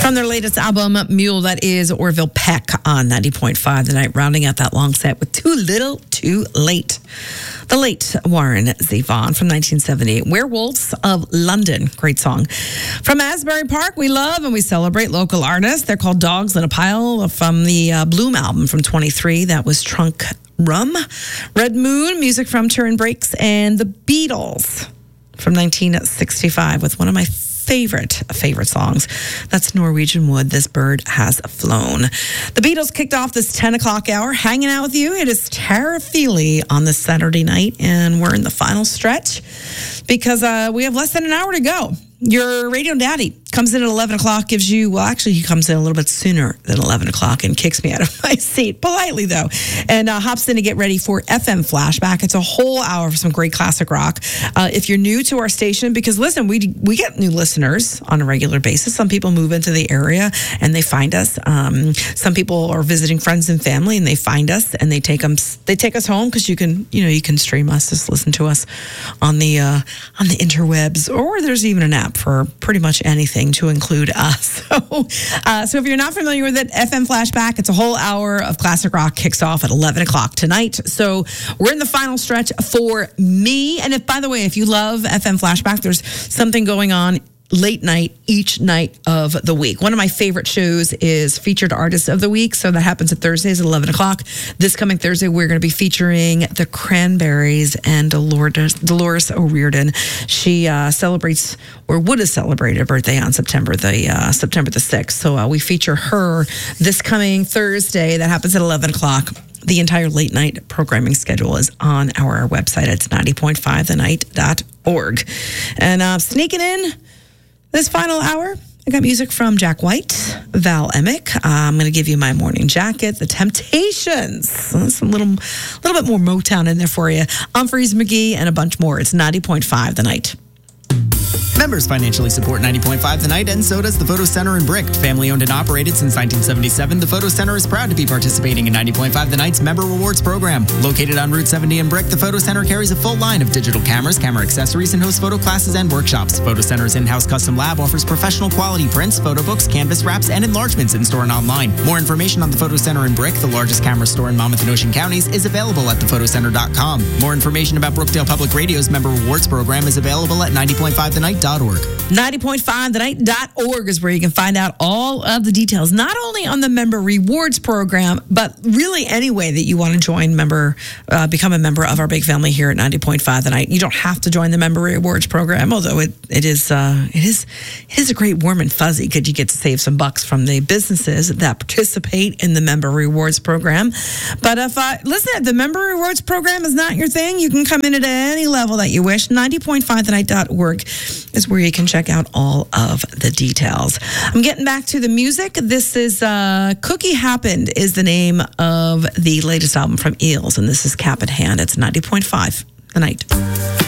From their latest album, Mule, that is Orville Peck on 90.5 The Night, rounding out that long set with Too Little, Too Late. The late Warren Zevon from 1978, Werewolves of London. Great song. From Asbury Park, we love and we celebrate local artists. They're called Dogs in a Pile from the Bloom album from 23. That was Trunk Rum. Red Moon, music from Turin Breaks, and the Beatles from 1965 with one of my favorite songs. That's Norwegian Wood, This Bird Has Flown. The Beatles kicked off this 10 o'clock hour hanging out with you. It is Tara Feely on this Saturday night, and we're in the final stretch because we have less than an hour to go. Your radio daddy comes in at 11 o'clock, gives you, well, actually, he comes in a little bit sooner than 11 o'clock and kicks me out of my seat, politely though, and hops in to get ready for FM Flashback. It's a whole hour for some great classic rock. If you're new to our station, because listen, we get new listeners on a regular basis. Some people move into the area and they find us. Some people are visiting friends and family and they find us and they take us home because you can stream us, just listen to us on the interwebs, or there's even an app for pretty much anything to include us. So if you're not familiar with it, FM Flashback, it's a whole hour of classic rock, kicks off at 11 o'clock tonight. So we're in the final stretch for me. And by the way, if you love FM Flashback, there's something going on late night each night of the week. One of my favorite shows is Featured Artist of the Week. So that happens at Thursdays at 11 o'clock. This coming Thursday, we're going to be featuring the Cranberries and Dolores O'Riordan. She celebrates, or would have celebrated, a birthday on September the 6th. So we feature her this coming Thursday. That happens at 11 o'clock. The entire late night programming schedule is on our website. It's 90.5thenight.org. And sneaking in this final hour, I got music from Jack White, Val Emick. I'm going to give you My Morning Jacket, The Temptations, some little bit more Motown in there for you. Humphreys McGee and a bunch more. It's 90.5 The Night. Members financially support 90.5 The Night, and so does the Photo Center in Brick. Family owned and operated since 1977, the Photo Center is proud to be participating in 90.5 The Night's Member Rewards program. Located on Route 70 in Brick, the Photo Center carries a full line of digital cameras, camera accessories, and hosts photo classes and workshops. Photo Center's in-house custom lab offers professional quality prints, photo books, canvas wraps, and enlargements in-store and online. More information on the Photo Center in Brick, the largest camera store in Monmouth and Ocean counties, is available at thephotoCenter.com. More information about Brookdale Public Radio's Member Rewards program is available at 90.5thenight.org. 90.5thenight.org is where you can find out all of the details, not only on the Member Rewards program, but really any way that you want to become a member of our big family here at 90.5 The Night. You don't have to join the Member Rewards program, although it is a great warm and fuzzy because you get to save some bucks from the businesses that participate in the Member Rewards program. But if the Member Rewards program is not your thing, you can come in at any level that you wish. 90.5thenight.org is where you can check out all of the details. I'm getting back to the music. This is Cookie Happened is the name of the latest album from Eels, and this is Cap in Hand. It's 90.5 The Night.